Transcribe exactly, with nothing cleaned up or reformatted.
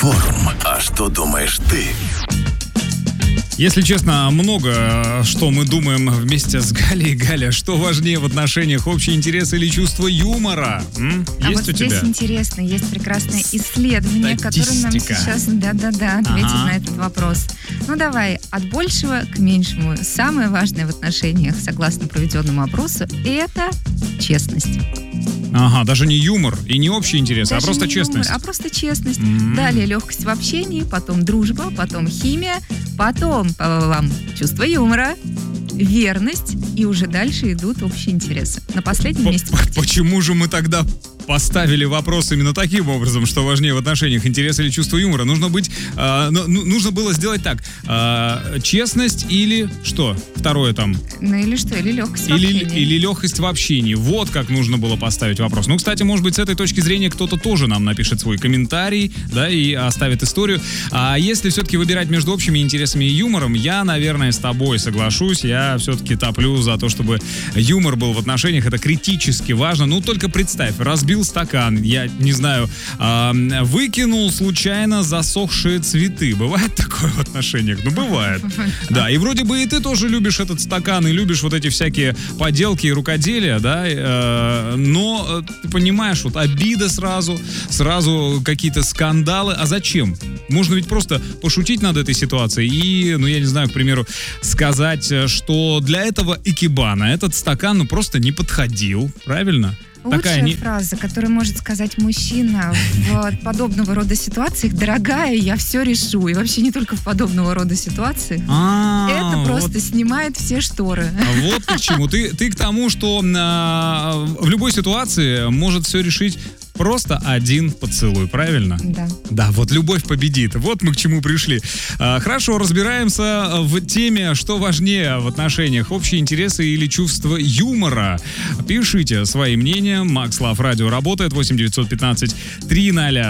Форум. А что думаешь ты? Если честно, много что мы думаем вместе с Галей. Галя, что важнее в отношениях, общий интерес или чувство юмора? М? А Есть вот у здесь тебя? интересно, есть прекрасное исследование, которое нам Статистика. сейчас, да-да-да, ответит Ага. на этот вопрос. Ну давай, от большего к меньшему. Самое важное в отношениях, согласно проведенному опросу, это честность. Ага, даже не юмор и не общий интерес, а Даже просто не юмор, честность. а просто честность. М. Далее легкость в общении, потом дружба, потом химия, потом па-ба-бам, чувство юмора, верность, и уже дальше идут общие интересы. На последнем П- месте п- Почему же мы тогда поставили вопрос именно таким образом, что важнее в отношениях, интерес или чувство юмора? Нужно быть, а, ну, ну, нужно было сделать так: а, честность или что? Второе там. Ну или что, или легкость в Или, общении. или легкость в общении. Вот как нужно было поставить вопрос. Ну, кстати, может быть, с этой точки зрения кто-то тоже нам напишет свой комментарий, да, и оставит историю. А если все-таки выбирать между общими интересами и юмором, я, наверное, с тобой соглашусь. Я все-таки топлю за то, чтобы юмор был в отношениях. Это критически важно. Ну, только представь, разбил стакан, я не знаю, а, выкинул случайно засохшие цветы. Бывает такое в отношениях? Ну, бывает. Да, и вроде бы и ты тоже любишь этот стакан, и любишь вот эти всякие поделки и рукоделия, да, э, но э, ты понимаешь, вот обида сразу, сразу какие-то скандалы. А зачем? Можно ведь просто пошутить над этой ситуацией и, ну, я не знаю, к примеру, сказать, что для этого икебана этот стакан, ну, просто не подходил, правильно? Лучшая не- фраза, которую может сказать мужчина в подобного рода ситуациях: дорогая, я все решу. И вообще не только в подобного рода ситуации. А, Это вот. просто снимает все шторы. А вот ты к чему. Ты, ты к тому, что а, в любой ситуации может все решить просто один поцелуй, правильно? Да. Да, вот любовь победит. Вот мы к чему пришли. А, хорошо, разбираемся в теме, что важнее в отношениях: общие интересы или чувство юмора. Пишите свои мнения. Макс Лав Радио работает. восемь девятьсот пятнадцать триста